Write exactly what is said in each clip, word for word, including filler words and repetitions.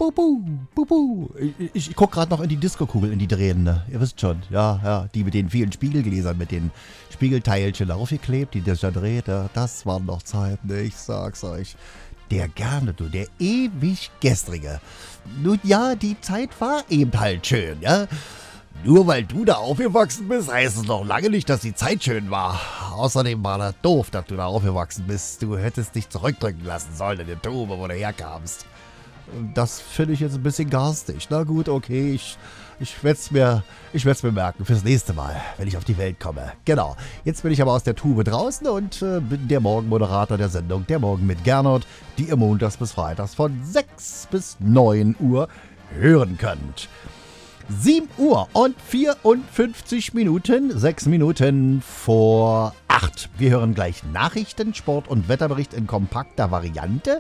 Bubu, Bubu. Ich, ich, ich guck gerade noch in die Disco-Kugel, in die drehende. Ihr wisst schon, ja, ja, die mit den vielen Spiegelgläsern, mit den Spiegelteilchen aufgeklebt, die das da dreht. Ja, das waren noch Zeiten, ich sag's euch. Der gerne, du, der ewig gestrige. Nun ja, die Zeit war eben halt schön, ja. Nur weil du da aufgewachsen bist, heißt es noch lange nicht, dass die Zeit schön war. Außerdem war das doof, dass du da aufgewachsen bist. Du hättest dich zurückdrücken lassen sollen in den Tube, wo du herkamst. Das finde ich jetzt ein bisschen garstig. Na gut, okay, ich, ich werde es mir, ich werd's mir merken fürs nächste Mal, wenn ich auf die Welt komme. Genau, jetzt bin ich aber aus der Tube draußen und äh, bin der Morgenmoderator der Sendung Der Morgen mit Gernot, die ihr montags bis freitags von sechs bis neun Uhr hören könnt. sieben Uhr und vierundfünfzig Minuten, sechs Minuten vor acht. Wir hören gleich Nachrichten, Sport und Wetterbericht in kompakter Variante.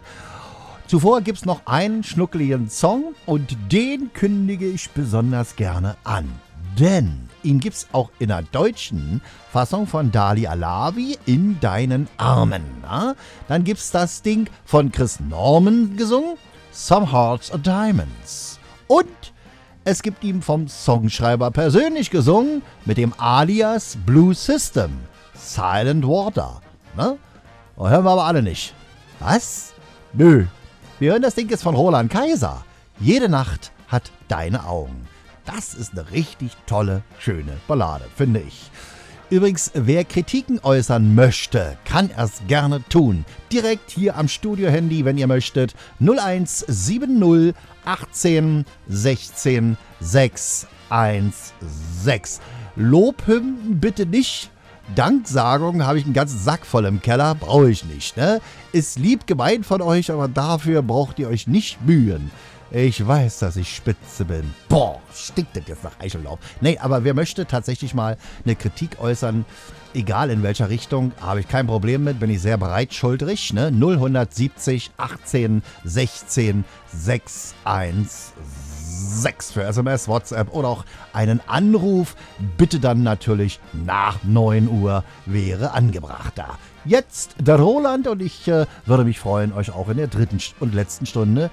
Zuvor gibt es noch einen schnuckeligen Song und den kündige ich besonders gerne an. Denn ihn gibt es auch in der deutschen Fassung von Dali Alavi, In deinen Armen. Na? Dann gibt es das Ding von Chris Norman gesungen, Some Hearts Are Diamonds. Und es gibt ihm vom Songschreiber persönlich gesungen mit dem Alias Blue System, Silent Water. Ne? Das hören wir aber alle nicht. Was? Nö. Wir hören das Ding jetzt von Roland Kaiser. Jede Nacht hat deine Augen. Das ist eine richtig tolle, schöne Ballade, finde ich. Übrigens, wer Kritiken äußern möchte, kann es gerne tun. Direkt hier am Studio-Handy, wenn ihr möchtet. null eins sieben null achtzehn sechzehn sechs eins sechs. Lobhymnen bitte nicht. Danksagung habe ich einen ganzen Sack voll im Keller, brauche ich nicht. Ne? Ist lieb gemeint von euch, aber dafür braucht ihr euch nicht mühen. Ich weiß, dass ich spitze bin. Boah, stinkt das jetzt nach Eichellaub. Nee, aber wer möchte tatsächlich mal eine Kritik äußern, egal in welcher Richtung, habe ich kein Problem mit, bin ich sehr breitschultrig. Ne? null siebzig achtzehn sechzehn sechs eins sechs für S M S, WhatsApp oder auch einen Anruf. Bitte dann natürlich nach neun Uhr wäre angebracht da. Jetzt der Roland und ich äh, würde mich freuen, euch auch in der dritten und letzten Stunde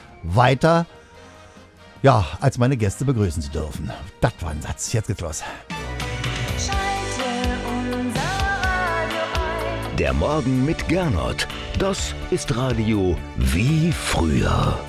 weiter, ja, als meine Gäste begrüßen zu dürfen. Das war ein Satz. Jetzt geht's los. Schalte unser Radio ein. Der Morgen mit Gernot. Das ist Radio wie früher.